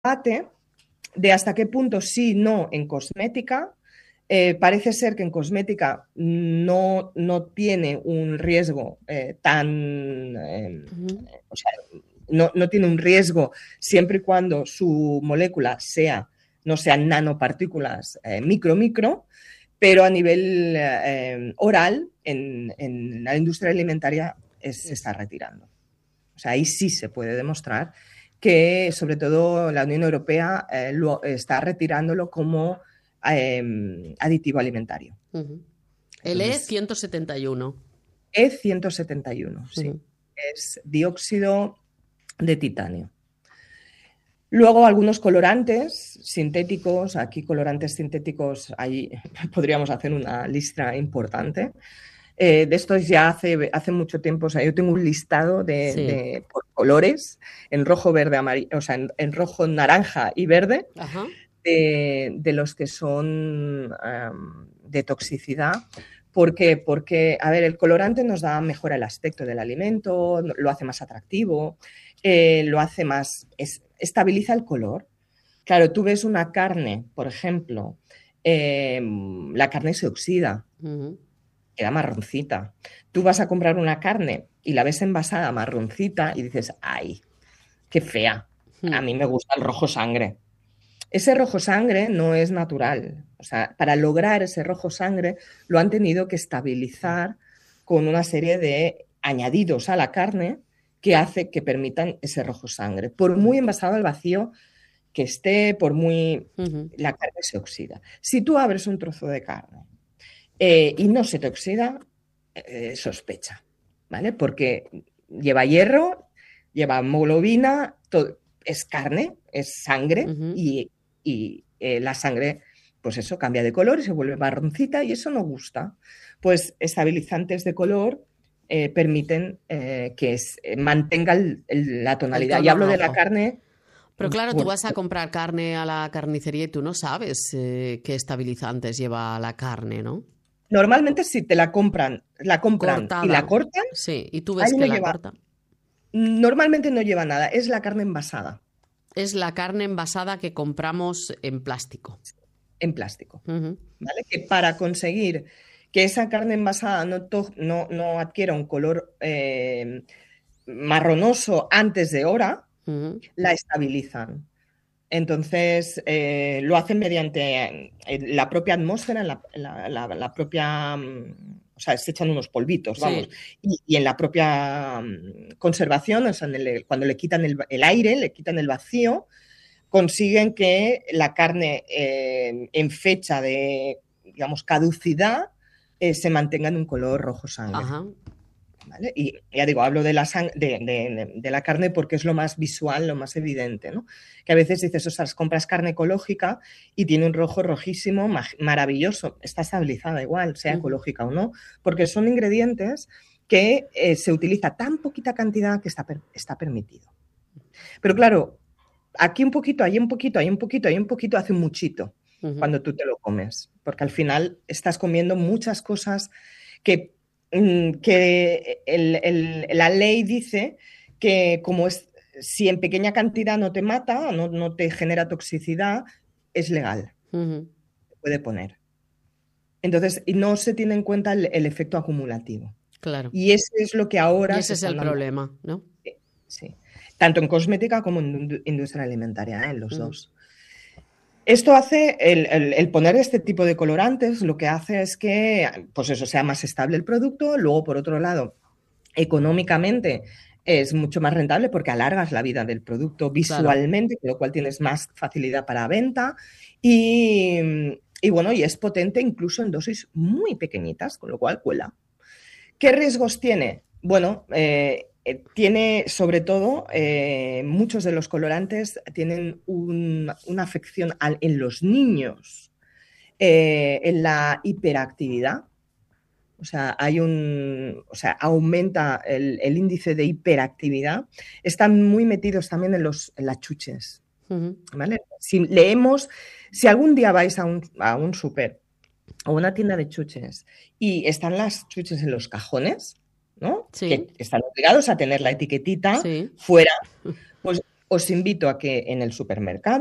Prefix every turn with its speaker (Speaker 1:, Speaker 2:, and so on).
Speaker 1: debate de hasta qué punto sí, no en cosmética. Parece ser que en cosmética no tiene un riesgo o sea, no tiene un riesgo siempre y cuando su molécula no sean nanopartículas micro, pero a nivel oral, en la industria alimentaria se está retirando. O sea, ahí sí se puede demostrar que, sobre todo, la Unión Europea lo está retirándolo como aditivo alimentario.
Speaker 2: El E171.
Speaker 1: E171, sí. Es dióxido de titanio. Luego algunos colorantes sintéticos, aquí colorantes sintéticos, ahí podríamos hacer una lista importante. De estos ya hace mucho tiempo, o sea, yo tengo un listado por colores, en rojo, verde, amarillo, o sea, en rojo, naranja y verde, de los que son de toxicidad. ¿Por qué? Porque, a ver, el colorante nos mejora el aspecto del alimento, lo hace más atractivo, lo hace más, estabiliza el color. Claro, tú ves una carne, por ejemplo, la carne se oxida, queda marroncita. Tú vas a comprar una carne y la ves envasada marroncita y dices, ¡ay, qué fea! A mí me gusta el rojo sangre. Ese rojo sangre no es natural. O sea, para lograr ese rojo sangre lo han tenido que estabilizar con una serie de añadidos a la carne que hace que permitan ese rojo sangre. Por muy envasado al vacío que esté, la carne se oxida. Si tú abres un trozo de carne y no se te oxida, sospecha, ¿vale? Porque lleva hierro, lleva hemoglobina, es carne, es sangre y la sangre, pues eso, cambia de color y se vuelve marroncita y eso no gusta. Pues estabilizantes de color permiten que mantenga la tonalidad. Y hablo de la carne.
Speaker 2: Pero claro, tú vas a comprar carne a la carnicería y tú no sabes qué estabilizantes lleva la carne, ¿no?
Speaker 1: Normalmente si te la compran
Speaker 2: cortada,
Speaker 1: y la cortan,
Speaker 2: sí, y tú ves que la cortan.
Speaker 1: Normalmente no lleva nada, es la carne envasada.
Speaker 2: Es la carne envasada que compramos en plástico.
Speaker 1: En plástico, ¿vale? Que para conseguir que esa carne envasada no adquiera un color marronoso antes de hora, la estabilizan. Entonces, lo hacen mediante la propia atmósfera, la propia... O sea, se echan unos polvitos, vamos. Y en la propia conservación, o sea, cuando le quitan el aire, le quitan el vacío, consiguen que la carne en fecha de, digamos, caducidad se mantenga en un color rojo sangre. ¿Vale? Y ya digo, hablo de la carne porque es lo más visual, lo más evidente, ¿no? Que a veces dices, o sea, compras carne ecológica y tiene un rojo rojísimo maravilloso, está estabilizada igual, sea ecológica o no, porque son ingredientes que se utiliza tan poquita cantidad que está permitido. Pero claro, aquí un poquito, ahí un poquito, ahí un poquito, ahí un poquito, hace un muchito cuando tú te lo comes, porque al final estás comiendo muchas cosas que la ley dice que si en pequeña cantidad no te mata, no te genera toxicidad, es legal, se puede poner. Entonces, no se tiene en cuenta el efecto acumulativo.
Speaker 2: Claro.
Speaker 1: Y ese es lo que ahora...
Speaker 2: Y ese es el problema, ¿no?
Speaker 1: Sí. Tanto en cosmética como en industria alimentaria, en los dos. Esto hace, el poner este tipo de colorantes, lo que hace es que, pues eso, sea más estable el producto. Luego, por otro lado, económicamente es mucho más rentable porque alargas la vida del producto visualmente, con lo cual tienes más facilidad para venta. Y bueno, y es potente incluso en dosis muy pequeñitas, con lo cual cuela. ¿Qué riesgos tiene? Bueno, tiene sobre todo, muchos de los colorantes tienen una afección en los niños, en la hiperactividad. O sea, aumenta el índice de hiperactividad. Están muy metidos también en las chuches. ¿Vale? Si algún día vais a un súper o una tienda de chuches y están las chuches en los cajones, ¿no?
Speaker 2: Sí.
Speaker 1: Que están obligados a tener la etiquetita fuera, pues os invito a que en el supermercado